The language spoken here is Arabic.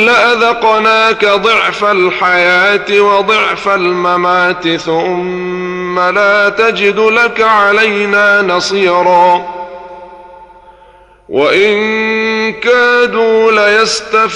لأذقناك ضعف الحياة وضعف الممات ثم لا تجد لك علينا نصيرا وإن كادوا ليستفزونك